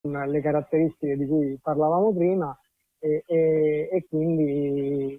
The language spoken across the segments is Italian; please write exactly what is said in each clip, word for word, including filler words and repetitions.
le caratteristiche di cui parlavamo prima e, e, e quindi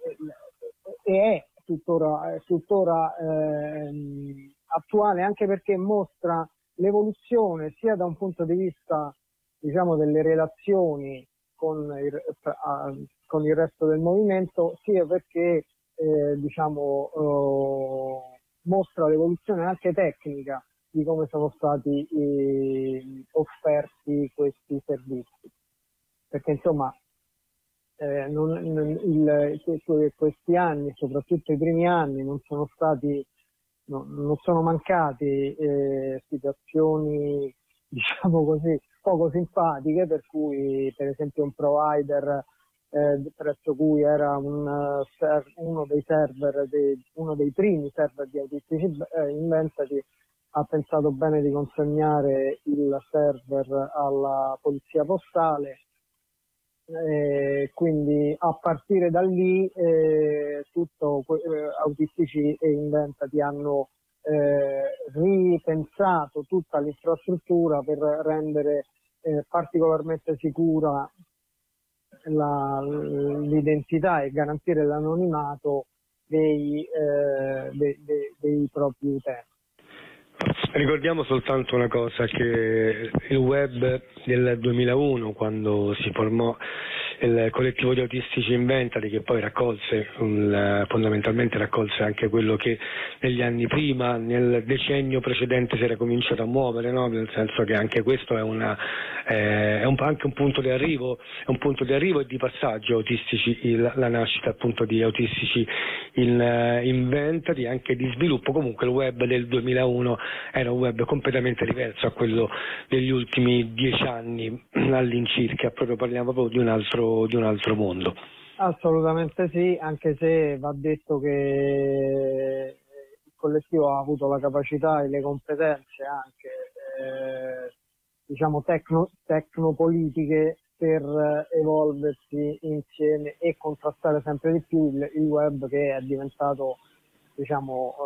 e, e è tuttora, è tuttora eh, attuale, anche perché mostra l'evoluzione sia da un punto di vista, diciamo, delle relazioni con il, con il resto del movimento, sia perché eh, diciamo eh, mostra l'evoluzione anche tecnica di come sono stati eh, offerti questi servizi, perché insomma eh, non, non, il, questi anni, soprattutto i primi anni, non sono stati no, non sono mancati eh, situazioni, diciamo così, poco simpatiche, per cui per esempio un provider eh, presso cui era un, uh, uno dei server, dei, uno dei primi server di Autistici eh, Inventati, ha pensato bene di consegnare il server alla polizia postale, eh, quindi a partire da lì eh, tutto eh, Autistici e Inventati hanno eh, ripensato tutta l'infrastruttura per rendere eh, particolarmente sicura la, l'identità e garantire l'anonimato dei, eh, dei, dei, dei propri utenti. Ricordiamo soltanto una cosa, che il web del duemilauno, quando si formò il collettivo di Autistici Inventati, che poi raccolse un, fondamentalmente raccolse anche quello che negli anni prima, nel decennio precedente, si era cominciato a muovere, no? Nel senso che anche questo è, una, eh, è un, anche un punto di arrivo, è un punto di arrivo e di passaggio autistici, il, la nascita appunto di Autistici in, uh, Inventati, anche di sviluppo. Comunque il web del duemilauno era un web completamente diverso a quello degli ultimi dieci anni all'incirca, proprio parliamo proprio di un altro, di un altro mondo. Assolutamente sì, anche se va detto che il collettivo ha avuto la capacità e le competenze anche eh, diciamo tecno, tecnopolitiche per evolversi insieme e contrastare sempre di più il, il web, che è diventato, diciamo,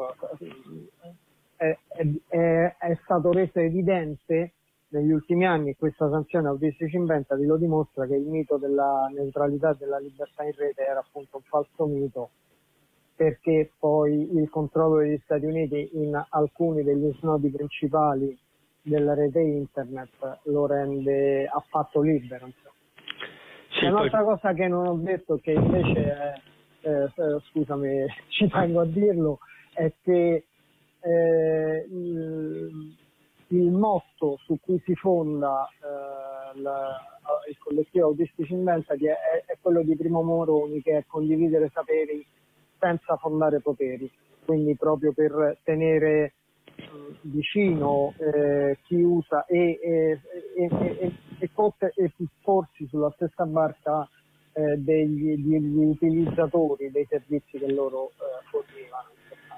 È, è, è stato reso evidente negli ultimi anni, e questa sanzione Autistici Inventati lo dimostra, che il mito della neutralità e della libertà in rete era appunto un falso mito, perché poi il controllo degli Stati Uniti in alcuni degli snodi principali della rete internet lo rende affatto libero. Sì, un'altra poi... cosa che non ho detto, che invece è, eh, scusami, ci tengo a dirlo, è che Eh, il, il motto su cui si fonda eh, la, il collettivo Autistici Inventati è, è quello di Primo Moroni, che è condividere saperi senza fondare poteri, quindi proprio per tenere mh, vicino eh, chi usa e, e, e, e, e, poter, e porsi sulla stessa barca eh, degli, degli utilizzatori dei servizi che loro eh, fornivano.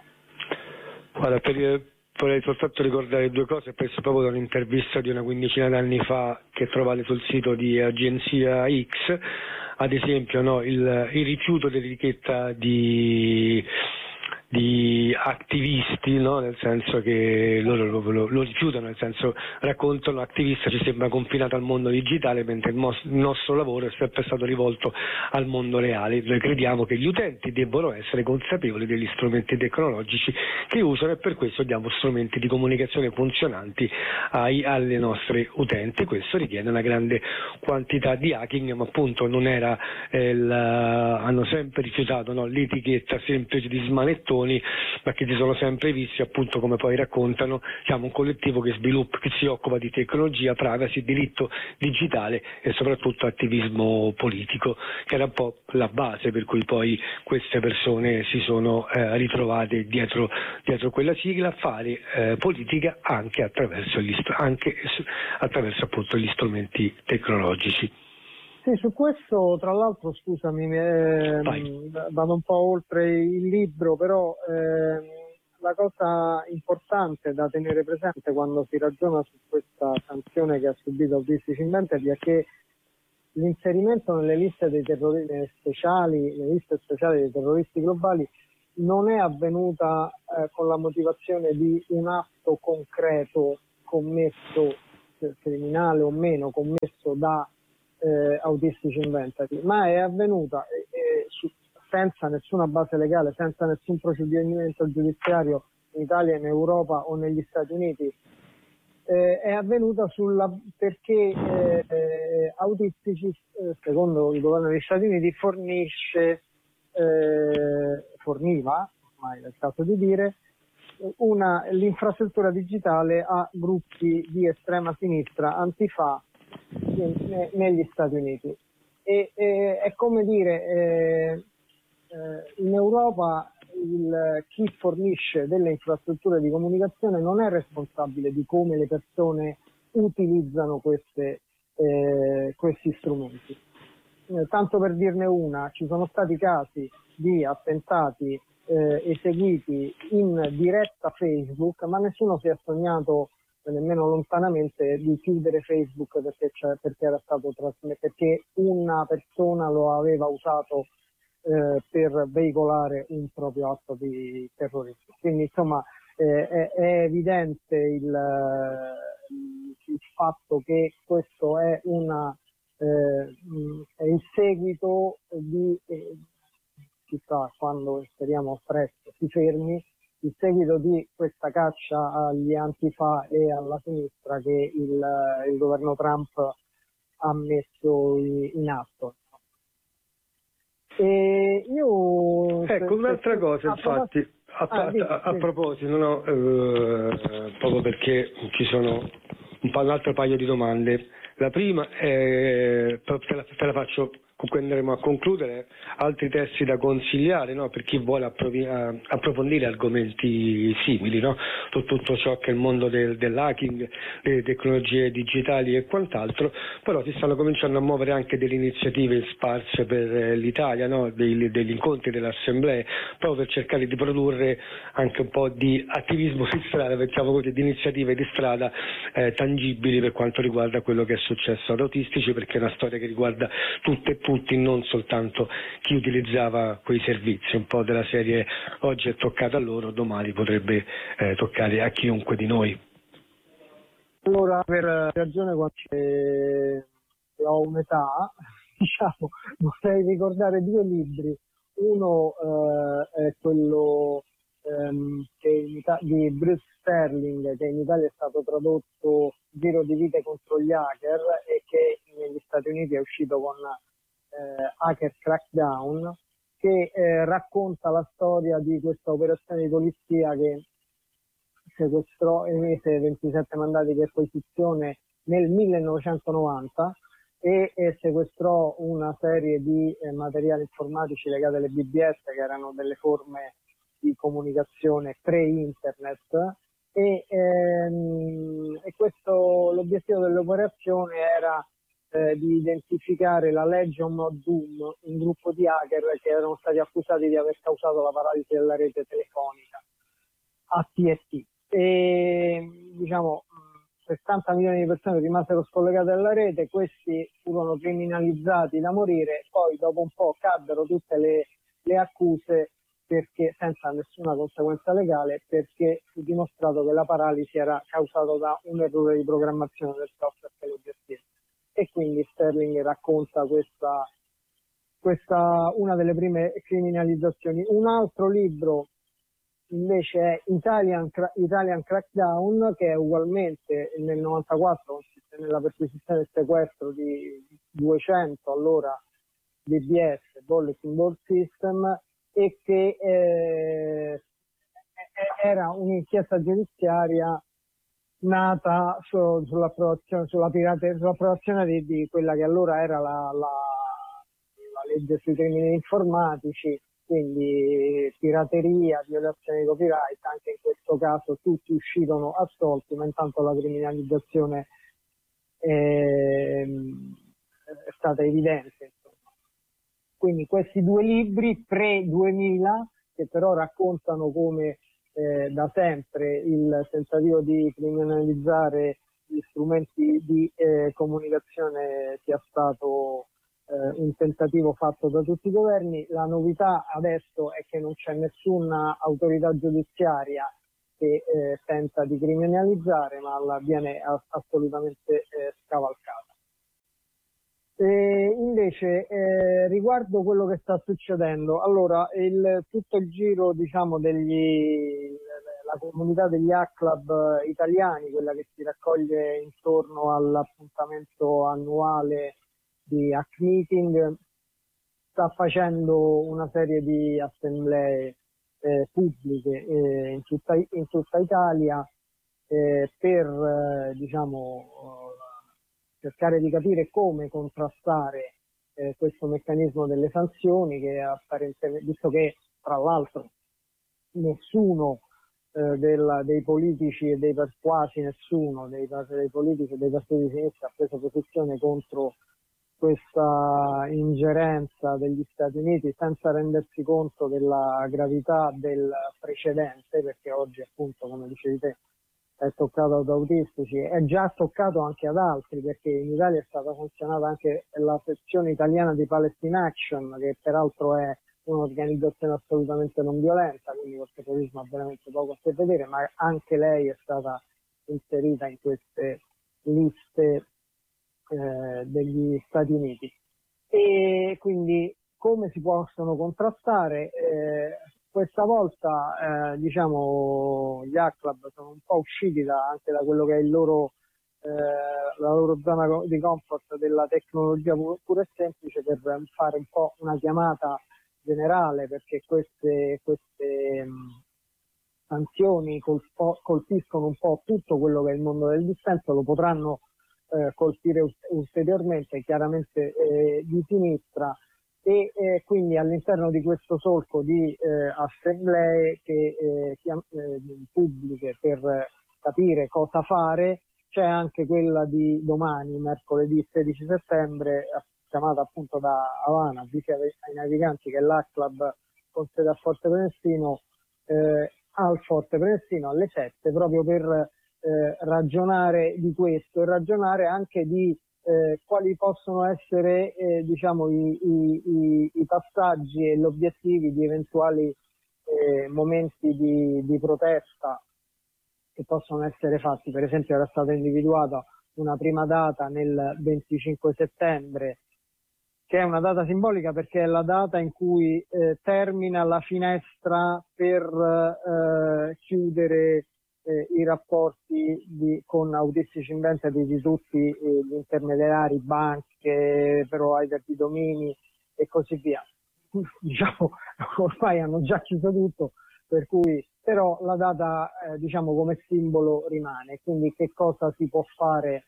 Guarda, per, vorrei soltanto ricordare due cose, preso proprio da un'intervista di una quindicina d'anni fa che trovate sul sito di Agenzia X, ad esempio, no, il, il rifiuto dell'etichetta di, di attivisti, no, nel senso che loro lo, lo, lo rifiutano, nel senso raccontano attivista ci sembra confinato al mondo digitale, mentre il, mos, il nostro lavoro è sempre stato rivolto al mondo reale. Noi crediamo che gli utenti debbano essere consapevoli degli strumenti tecnologici che usano, e per questo diamo strumenti di comunicazione funzionanti ai, alle nostre utenti. Questo richiede una grande quantità di hacking, ma appunto non era eh, il, hanno sempre rifiutato, no, l'etichetta semplice di smanettoni, ma che si sono sempre visti, appunto, come poi raccontano, siamo un collettivo che sviluppa, che si occupa di tecnologia, privacy, diritto digitale e soprattutto attivismo politico, che era un po' la base per cui poi queste persone si sono eh, ritrovate dietro, dietro quella sigla a fare eh, politica anche attraverso gli, anche attraverso appunto gli strumenti tecnologici. Sì, su questo, tra l'altro, scusami, eh, vado un po' oltre il libro, però eh, la cosa importante da tenere presente quando si ragiona su questa sanzione che ha subito Autistici Inventati è che l'inserimento nelle liste dei terroristi speciali, nelle liste speciali dei terroristi globali, non è avvenuta eh, con la motivazione di un atto concreto commesso criminale o meno commesso da eh, autistici inventati, ma è avvenuta eh, eh, su, senza nessuna base legale, senza nessun procedimento giudiziario in Italia, in Europa o negli Stati Uniti. Eh, è avvenuta sulla, perché eh, eh, autistici, eh, secondo il governo degli Stati Uniti, fornisce, eh, forniva, ormai è il caso di dire, una, l'infrastruttura digitale a gruppi di estrema sinistra antifa in, negli Stati Uniti. E, e, è come dire, eh, eh, in Europa il, chi fornisce delle infrastrutture di comunicazione non è responsabile di come le persone utilizzano queste, eh, questi strumenti. Eh, tanto per dirne una, ci sono stati casi di attentati eh, eseguiti in diretta Facebook, ma nessuno si è sognato eh, nemmeno lontanamente di chiudere Facebook perché, c'è, perché era stato trasmesso, perché una persona lo aveva usato eh, per veicolare un proprio atto di terrorismo. Quindi insomma eh, è, è evidente il, il fatto che questo è una eh, è il seguito di eh, chissà quando speriamo presto si fermi, il seguito di questa caccia agli antifa e alla sinistra che il, il governo Trump ha messo in atto. E io ecco, un'altra cosa, infatti, a, a, a, a proposito, no, eh, proprio perché ci sono un, pa- un altro paio di domande. La prima è, te la, te la faccio, comunque andremo a concludere, altri testi da consigliare, no, per chi vuole approvi- approfondire argomenti simili, no? tutto, tutto ciò che è il mondo del, dell'hacking, delle tecnologie digitali e quant'altro, però si stanno cominciando a muovere anche delle iniziative sparse per l'Italia, no? Dei, degli incontri, delle assemblee, proprio per cercare di produrre anche un po' di attivismo di strada, pensiamo così, di iniziative di strada eh, tangibili per quanto riguarda quello che è successo ad autistici, perché è una storia che riguarda tutte e tutti, non soltanto chi utilizzava quei servizi, un po' della serie oggi è toccata a loro, domani potrebbe eh, toccare a chiunque di noi. Allora, per ragione quando ho un'età, diciamo, vorrei ricordare due libri. Uno eh, è quello ehm, che in Ita- di Bruce Sterling, che in Italia è stato tradotto Giro di vite contro gli hacker e che negli Stati Uniti è uscito con eh, Hacker Crackdown, che eh, racconta la storia di questa operazione di polizia che sequestrò e emise ventisette mandati di perquisizione nel millenovecentonovanta e, e sequestrò una serie di eh, materiali informatici legati alle B B S, che erano delle forme di comunicazione pre-internet, e, ehm, e questo, l'obiettivo dell'operazione era eh, di identificare la Legion of Doom, un gruppo di hacker che erano stati accusati di aver causato la paralisi della rete telefonica, A T e T. E diciamo sessanta milioni di persone rimasero scollegate dalla rete, questi furono criminalizzati da morire, poi dopo un po' caddero tutte le, le accuse perché senza nessuna conseguenza legale, perché fu dimostrato che la paralisi era causata da un errore di programmazione del software che lo gestiva. E quindi Sterling racconta questa, questa una delle prime criminalizzazioni. Un altro libro invece è Italian, Italian Crackdown, che è ugualmente nel novantaquattro consiste nella perquisizione e sequestro di duecento allora B B S, Bulletin Board System, e che eh, era un'inchiesta giudiziaria nata su, sull'approvazione, sulla pirate, sull'approvazione di, di quella che allora era la, la, la legge sui crimini informatici, quindi pirateria, violazione di copyright. Anche in questo caso tutti uscirono assolti, ma intanto la criminalizzazione è, è stata evidente. Insomma. Quindi questi due libri pre-duemila, che però raccontano come eh, da sempre il tentativo di criminalizzare gli strumenti di eh, comunicazione sia stato eh, un tentativo fatto da tutti i governi. La novità adesso è che non c'è nessuna autorità giudiziaria che eh, tenta di criminalizzare, ma la viene assolutamente eh, scavalcata. E invece eh, riguardo quello che sta succedendo, allora il, tutto il giro diciamo degli la comunità degli hack club italiani, quella che si raccoglie intorno all'appuntamento annuale di Hack Meeting, sta facendo una serie di assemblee eh, pubbliche eh, in, tutta, in tutta Italia eh, per eh, diciamo cercare di capire come contrastare eh, questo meccanismo delle sanzioni, che apparentemente, visto che tra l'altro nessuno eh, della, dei politici e dei quasi nessuno dei, dei politici e dei partiti di sinistra ha preso posizione contro questa ingerenza degli Stati Uniti, senza rendersi conto della gravità del precedente, perché oggi appunto, come dicevi te, è toccato ad autistici, è già toccato anche ad altri, perché in Italia è stata sanzionata anche la sezione italiana di Palestine Action, che peraltro è un'organizzazione assolutamente non violenta, quindi col terrorismo ha veramente poco a che vedere, ma anche lei è stata inserita in queste liste eh, degli Stati Uniti. E quindi come si possono contrastare? Eh, Questa volta eh, diciamo gli hack club sono un po' usciti da, anche da quello che è il loro, eh, la loro zona di comfort della tecnologia pura e semplice, per fare un po' una chiamata generale, perché queste, queste mh, sanzioni colpo, colpiscono un po' tutto quello che è il mondo del dissenso, lo potranno eh, colpire ulteriormente, chiaramente eh, di sinistra. E eh, quindi all'interno di questo solco di eh, assemblee che, eh, chiam- eh, pubbliche per capire cosa fare, c'è anche quella di domani, mercoledì sedici settembre, chiamata appunto da Havana, avvisi ai naviganti, che è l'Hack Club con sede a Forte Prenestino, eh, al Forte Prenestino alle sette, proprio per eh, ragionare di questo e ragionare anche di Eh, quali possono essere eh, diciamo i, i, i, i passaggi e gli obiettivi di eventuali eh, momenti di, di protesta che possono essere fatti. Per esempio era stata individuata una prima data nel venticinque settembre, che è una data simbolica perché è la data in cui eh, termina la finestra per eh, chiudere Eh, i rapporti di, con autistici invented di tutti eh, gli intermediari, banche, provider di domini e così via. Diciamo, ormai hanno già chiuso tutto, per cui però la data eh, diciamo come simbolo rimane. Quindi che cosa si può fare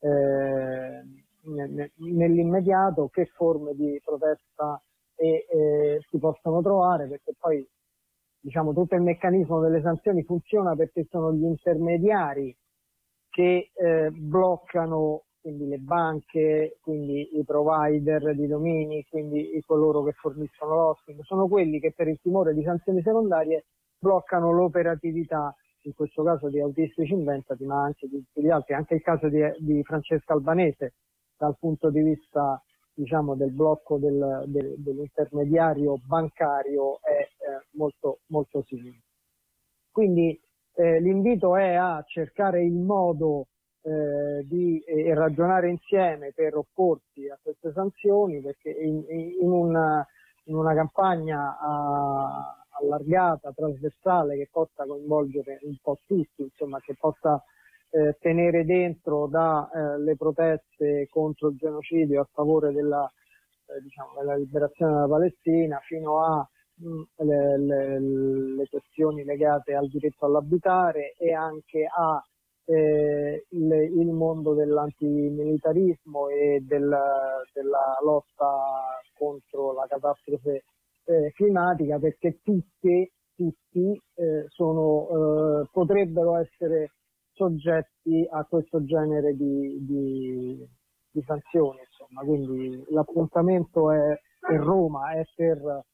eh, nell'immediato, che forme di protesta e, eh, si possono trovare, perché poi diciamo tutto il meccanismo delle sanzioni funziona perché sono gli intermediari che eh, bloccano, quindi le banche, quindi i provider di domini, quindi i coloro che forniscono l'hosting, sono quelli che per il timore di sanzioni secondarie bloccano l'operatività, in questo caso di Autistici Inventati, ma anche di tutti gli altri. Anche il caso di, di Francesca Albanese, dal punto di vista diciamo del blocco del, del, dell'intermediario bancario, è eh, molto molto simile. Quindi eh, l'invito è a cercare il modo eh, di eh, ragionare insieme per opporsi a queste sanzioni, perché in, in, una, in una campagna a, allargata, trasversale, che possa coinvolgere un po' tutti, insomma, che possa Eh, tenere dentro dalle eh, proteste contro il genocidio a favore della, eh, diciamo, della liberazione della Palestina, fino a mh, le, le, le questioni legate al diritto all'abitare e anche a eh, il, il mondo dell'antimilitarismo e del, della lotta contro la catastrofe eh, climatica, perché tutti, tutti eh, sono, eh, potrebbero essere soggetti a questo genere di, di, di sanzioni, insomma. Quindi l'appuntamento è per Roma, è per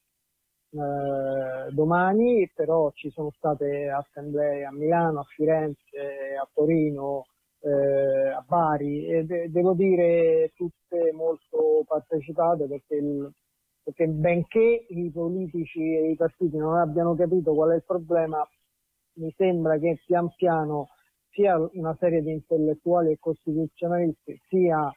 eh, domani, però ci sono state assemblee a Milano, a Firenze, a Torino, eh, a Bari, e de- devo dire tutte molto partecipate, perché, il, perché benché i politici e i partiti non abbiano capito qual è il problema, mi sembra che pian piano sia una serie di intellettuali e costituzionalisti sia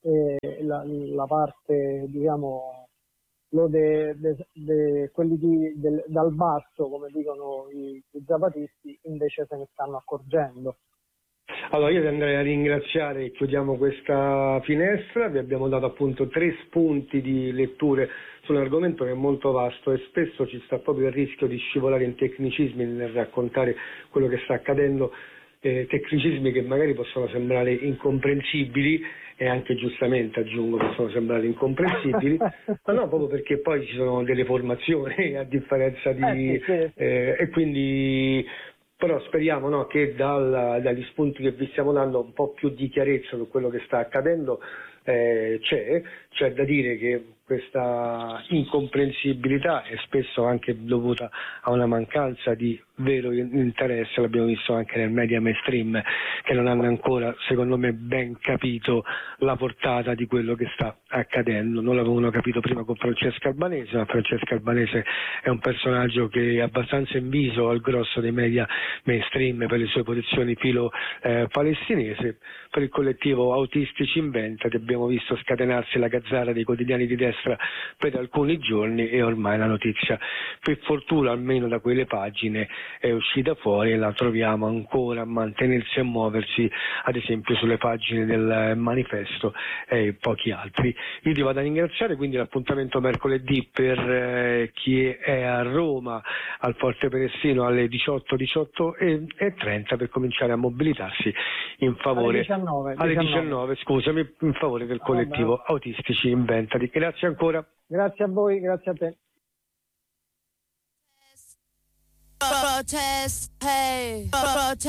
eh, la, la parte, diciamo, lo de, de, de, quelli di, de, dal basso, come dicono i, i zapatisti, invece se ne stanno accorgendo. Allora io ti andrei a ringraziare e chiudiamo questa finestra. Vi abbiamo dato appunto tre spunti di letture su un argomento che è molto vasto e spesso ci sta proprio il rischio di scivolare in tecnicismi nel raccontare quello che sta accadendo, eh, tecnicismi che magari possono sembrare incomprensibili e anche giustamente aggiungo possono sembrare incomprensibili, ma no, proprio perché poi ci sono delle formazioni a differenza di... Eh, sì, sì. Eh, e quindi... Però speriamo, no, che dal, dagli spunti che vi stiamo dando un po' più di chiarezza su quello che sta accadendo eh, c'è, c'è da dire che questa incomprensibilità è spesso anche dovuta a una mancanza di vero interesse, l'abbiamo visto anche nel media mainstream, che non hanno ancora, secondo me, ben capito la portata di quello che sta accadendo. Non l'avevano capito prima con Francesca Albanese, ma Francesca Albanese è un personaggio che è abbastanza inviso al grosso dei media mainstream per le sue posizioni filo eh, palestinese. Per il collettivo Autistici Inventati abbiamo visto scatenarsi la gazzara dei quotidiani di destra per alcuni giorni e ormai la notizia, per fortuna almeno da quelle pagine, è uscita fuori e la troviamo ancora a mantenersi e a muoversi, ad esempio sulle pagine del Manifesto e pochi altri. Io ti vado a ringraziare, quindi l'appuntamento mercoledì per eh, chi è a Roma al Forte Peressino alle diciotto, diciotto e trenta per cominciare a mobilitarsi in favore alle diciannove, alle diciannove. diciannove, scusami, in favore del collettivo oh, Autistici Inventati. Grazie ancora. Grazie a voi, grazie a te. Protest, hey, protest.